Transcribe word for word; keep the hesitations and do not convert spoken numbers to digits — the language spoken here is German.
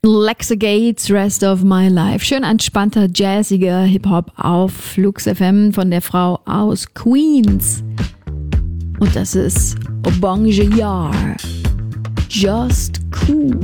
Lexa Gates, Rest of My Life. Schön entspannter, jazziger Hip-Hop auf Flux F M von der Frau aus Queens. Und das ist Obonge Yar. Just cool.